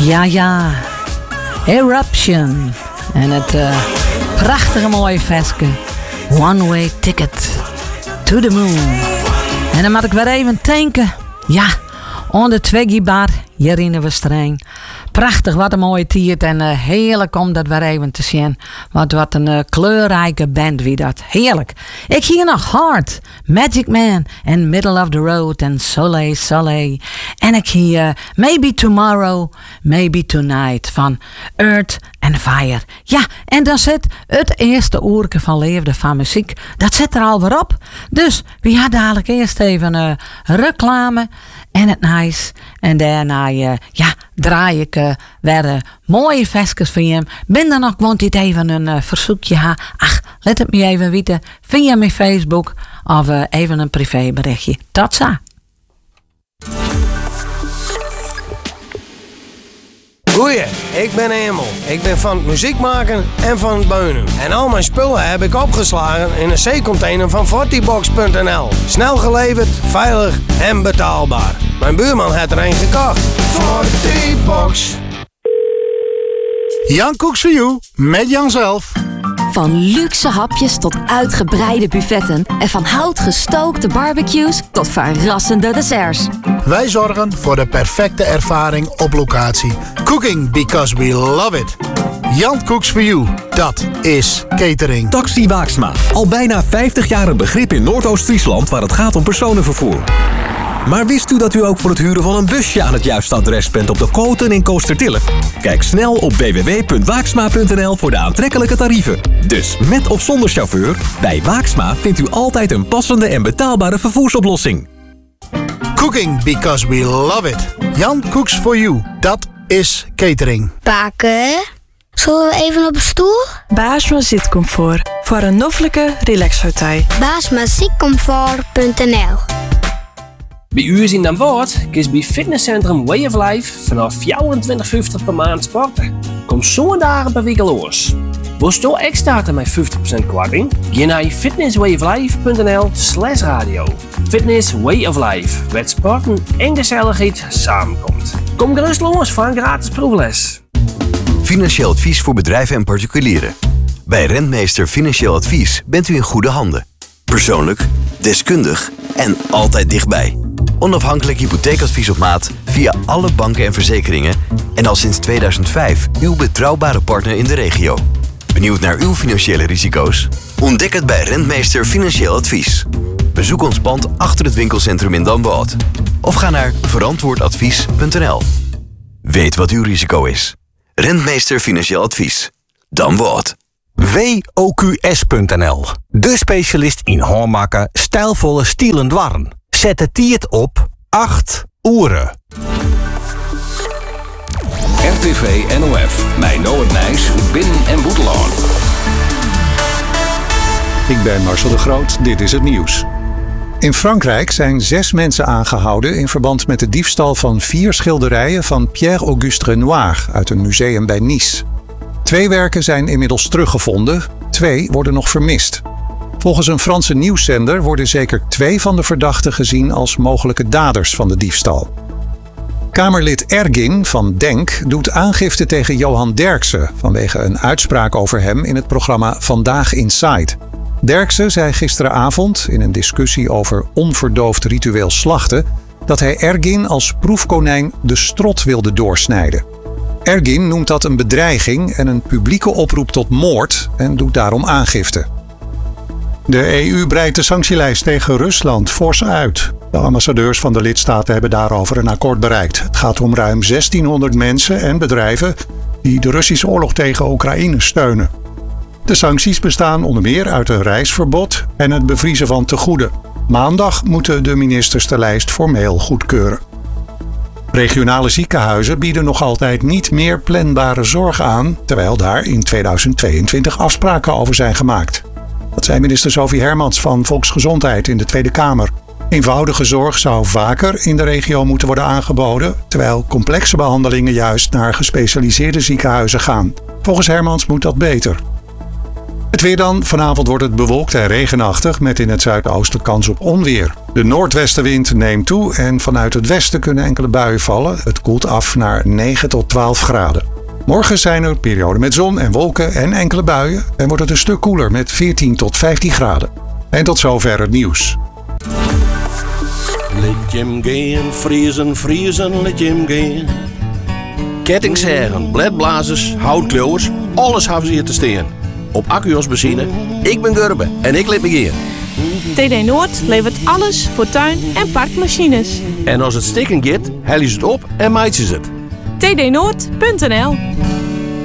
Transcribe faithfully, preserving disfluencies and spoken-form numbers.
Ja, ja. Eruption. En het uh, prachtige mooie versje. One Way Ticket to the Moon. En dan moet ik weer even denken. Ja, onder Twiggy Bar, hier in we streng. Prachtig, wat een mooie tiert. En uh, heerlijk om dat weer even te zien. Wat, wat een uh, kleurrijke band wie dat. Heerlijk. Ik hier nog Heart, Magic Man en Middle of the Road en Soleil Soleil. En ik hier uh, Maybe Tomorrow, Maybe Tonight van Earth and Fire. Ja, en dan zit het eerste oerke van Leefde van muziek. Dat zit er alweer op. Dus we hadden dadelijk eerst even uh, reclame en het nice. En daarna uh, ja, draai ik uh, weer uh, mooie versjes van je. Ben dan nog gewoon dit even een uh, verzoekje ha. Ach, let het me even weten via mijn Facebook of uh, even een privéberichtje. Tot zo. Goeie, ik ben Emel. Ik ben van het muziek maken en van het beunen. En al mijn spullen heb ik opgeslagen in een C-container van fortybox punt n l. Snel geleverd, veilig en betaalbaar. Mijn buurman heeft er een gekocht. fortybox. Jan Cooks for You, met Jan zelf. Van luxe hapjes tot uitgebreide buffetten en van hout gestookte barbecues tot verrassende desserts. Wij zorgen voor de perfecte ervaring op locatie. Cooking because we love it. Jan Cooks for You, dat is catering. Taxi Waaksma, al bijna vijftig jaar een begrip in Noordoost-Friesland waar het gaat om personenvervoer. Maar wist u dat u ook voor het huren van een busje aan het juiste adres bent op de Koten in Koostertille? Kijk snel op w w w punt waaksma punt n l voor de aantrekkelijke tarieven. Dus met of zonder chauffeur, bij Waaksma vindt u altijd een passende en betaalbare vervoersoplossing. Cooking because we love it. Jan Cooks for You, dat is catering. Baken, zullen we even op een stoel? Baasma Zitcomfort, voor een noffelijke relaxhotel. baasma zitcomfort punt n l. Bij u in Den Woord kies bij fitnesscentrum Way of Life vanaf vierentwintig vijftig per maand sporten. Kom zo'n dagen per week los. Wil je ook starten met vijftig procent korting? Ga naar fitnesswayoflife punt n l slash radio. Fitness Way of Life, waar sporten en gezelligheid samenkomt. Kom gerust los voor een gratis proefles. Financieel advies voor bedrijven en particulieren. Bij Rentmeester Financieel Advies bent u in goede handen. Persoonlijk, deskundig en altijd dichtbij. Onafhankelijk hypotheekadvies op maat via alle banken en verzekeringen en al sinds tweeduizend vijf uw betrouwbare partner in de regio. Benieuwd naar uw financiële risico's? Ontdek het bij Rentmeester Financieel Advies. Bezoek ons pand achter het winkelcentrum in Damwoude of ga naar verantwoordadvies punt n l. Weet wat uw risico is. Rentmeester Financieel Advies. Damwoude. W O Q S punt n l, de specialist in hoormaken, stijlvolle stielen dwarren. Zet de tiert op acht oeren. R T V N O F, mijn Noord Nijs, Binnen- en Boetelaan. Ik ben Marcel de Groot, dit is het nieuws. In Frankrijk zijn zes mensen aangehouden in verband met de diefstal van vier schilderijen van Pierre-Auguste Renoir uit een museum bij Nice. Twee werken zijn inmiddels teruggevonden, twee worden nog vermist. Volgens een Franse nieuwszender worden zeker twee van de verdachten gezien als mogelijke daders van de diefstal. Kamerlid Ergin van Denk doet aangifte tegen Johan Derksen vanwege een uitspraak over hem in het programma Vandaag Inside. Derksen zei gisteravond in een discussie over onverdoofd ritueel slachten dat hij Ergin als proefkonijn de strot wilde doorsnijden. Ergin noemt dat een bedreiging en een publieke oproep tot moord en doet daarom aangifte. De E U breidt de sanctielijst tegen Rusland fors uit. De ambassadeurs van de lidstaten hebben daarover een akkoord bereikt. Het gaat om ruim zestienhonderd mensen en bedrijven die de Russische oorlog tegen Oekraïne steunen. De sancties bestaan onder meer uit een reisverbod en het bevriezen van tegoeden. Maandag moeten de ministers de lijst formeel goedkeuren. Regionale ziekenhuizen bieden nog altijd niet meer planbare zorg aan, terwijl daar in tweeduizend tweeëntwintig afspraken over zijn gemaakt. Dat zei minister Sophie Hermans van Volksgezondheid in de Tweede Kamer. Eenvoudige zorg zou vaker in de regio moeten worden aangeboden, terwijl complexe behandelingen juist naar gespecialiseerde ziekenhuizen gaan. Volgens Hermans moet dat beter. Het weer dan. Vanavond wordt het bewolkt en regenachtig met in het zuidoosten kans op onweer. De noordwestenwind neemt toe en vanuit het westen kunnen enkele buien vallen. Het koelt af naar negen tot twaalf graden. Morgen zijn er perioden met zon en wolken en enkele buien en wordt het een stuk koeler met veertien tot vijftien graden. En tot zover het nieuws. Let Jim gaan, vriezen, vriezen, let Jim gaan. Kettingzagen, bledblazers, houtkleuwers, alles hebben ze hier te staan. Op Accuos benzine, ik ben Gurbe en ik let me gaan. T D Noord levert alles voor tuin- en parkmachines. En als het stikken gaat, hellen ze het op en maaien ze het. T D Noord punt n l